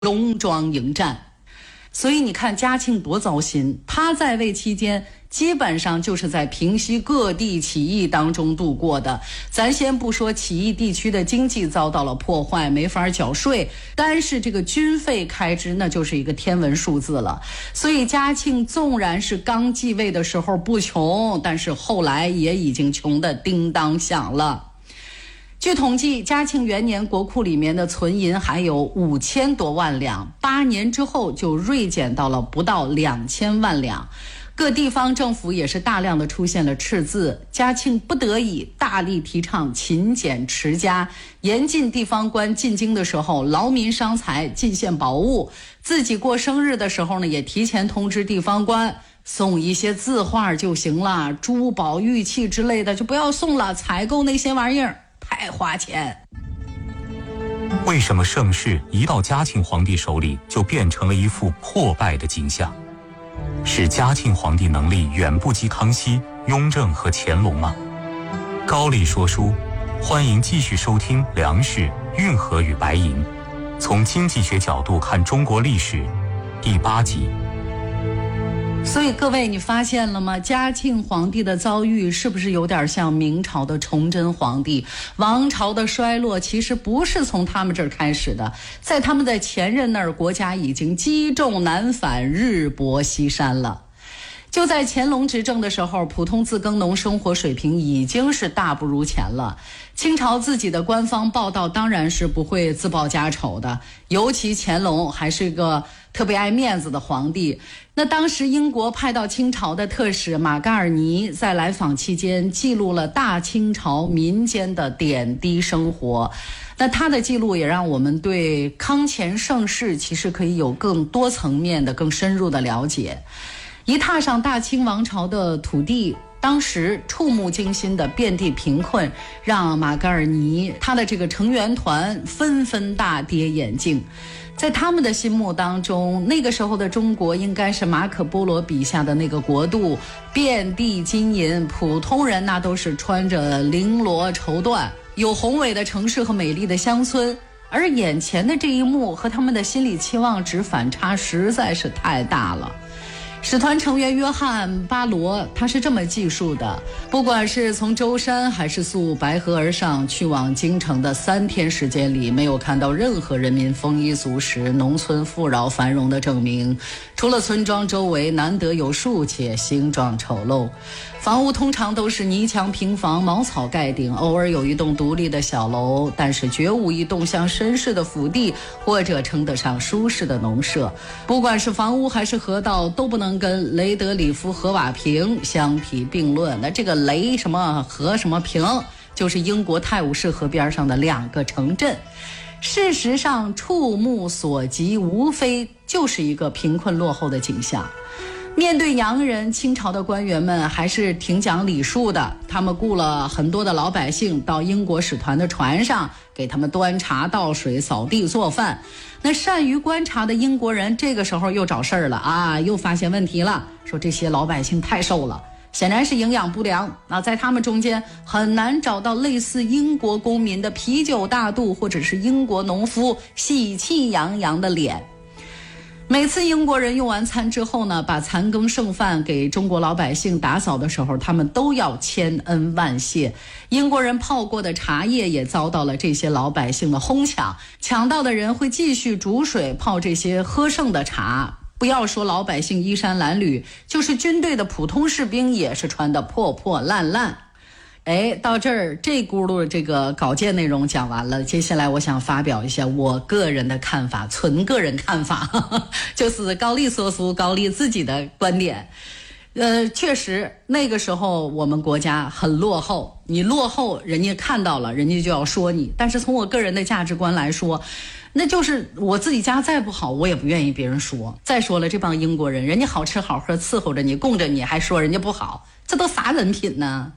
隆庄迎战。所以你看嘉庆多糟心，他在位期间基本上就是在平息各地起义当中度过的。咱先不说起义地区的经济遭到了破坏，没法缴税，单是这个军费开支那就是一个天文数字了。所以嘉庆纵然是刚继位的时候不穷，但是后来也已经穷得叮当响了。据统计，嘉庆元年国库里面的存银还有5000多万两，8年之后就锐减到了不到2000万两。各地方政府也是大量的出现了赤字，嘉庆不得已大力提倡勤俭持家，严禁地方官进京的时候劳民伤财、进献宝物，自己过生日的时候呢，也提前通知地方官送一些字画就行了，珠宝玉器之类的就不要送了，采购那些玩意儿太花钱。 为什么盛世一到嘉庆皇帝手里就变成了一副破败的景象？是嘉庆皇帝能力远不及康熙、雍正和乾隆吗？高丽说书，欢迎继续收听粮食、运河与白银，从经济学角度看中国历史，第8集。 所以各位，你发现了吗？嘉庆皇帝的遭遇是不是有点像明朝的崇祯皇帝？王朝的衰落其实不是从他们这儿开始的，在他们的前任那儿，国家已经积重难返，日薄西山了。就在乾隆执政的时候，普通自耕农生活水平已经是大不如前了。清朝自己的官方报道当然是不会自报家丑的，尤其乾隆还是一个特别爱面子的皇帝。那当时英国派到清朝的特使马嘎尔尼在来访期间记录了大清朝民间的点滴生活，那他的记录也让我们对康乾盛世其实可以有更多层面的、更深入的了解。一踏上大清王朝的土地，当时触目惊心的遍地贫困，让马嘎尔尼他的这个成员团纷纷大跌眼镜。在他们的心目当中，那个时候的中国应该是马可波罗笔下的那个国度，遍地金银，普通人那都是穿着绫罗绸缎，有宏伟的城市和美丽的乡村。而眼前的这一幕和他们的心理期望值反差实在是太大了。使团成员约翰·巴罗他是这么记述的：不管是从舟山还是溯白河而上去往京城的3天时间里，没有看到任何人民丰衣足食、农村富饶繁荣的证明，除了村庄周围难得有树且形状丑陋，房屋通常都是泥墙平房、茅草盖顶，偶尔有一栋独立的小楼，但是绝无一栋像绅士的府邸或者称得上舒适的农舍。不管是房屋还是河道，都不能跟雷德里夫河瓦坪相提并论。那这个雷什么河什么坪，就是英国泰晤士河边上的2个城镇。事实上，触目所及，无非就是一个贫困落后的景象。面对洋人，清朝的官员们还是挺讲礼数的，他们雇了很多的老百姓到英国使团的船上，给他们端茶倒水、扫地做饭。那善于观察的英国人这个时候又找事儿了啊，又发现问题了，说这些老百姓太瘦了，显然是营养不良。那在他们中间很难找到类似英国公民的啤酒大肚，或者是英国农夫喜气洋洋的脸。每次英国人用完餐之后呢，把残羹剩饭给中国老百姓打扫的时候，他们都要千恩万谢。英国人泡过的茶叶也遭到了这些老百姓的哄抢，抢到的人会继续煮水泡这些喝剩的茶。不要说老百姓衣衫褴褛，就是军队的普通士兵也是穿得破破烂烂。到这儿这轱辘这个稿件内容讲完了，接下来我想发表一下我个人的看法，纯个人看法，就是高丽说书高丽自己的观点。确实那个时候我们国家很落后，你落后人家看到了，人家就要说你。但是从我个人的价值观来说，那就是我自己家再不好，我也不愿意别人说。再说了，这帮英国人，人家好吃好喝伺候着你，供着你，还说人家不好，这都啥人品呢？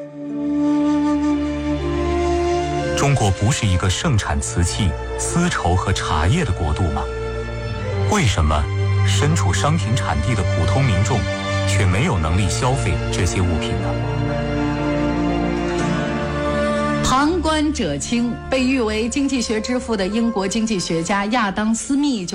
中国不是一个盛产瓷器、丝绸和茶叶的国度吗？为什么身处商品产地的普通民众却没有能力消费这些物品呢？ 旁观者清，被誉为经济学之父的英国经济学家亚当·斯密就